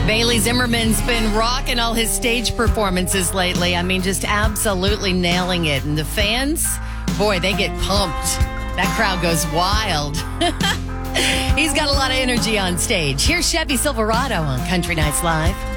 Bailey Zimmerman's been rocking all his stage performances lately. I mean, just absolutely nailing it. And the fans, boy, they get pumped. That crowd goes wild. He's got a lot of energy on stage. Here's Chevy Silverado on Country Nights Live.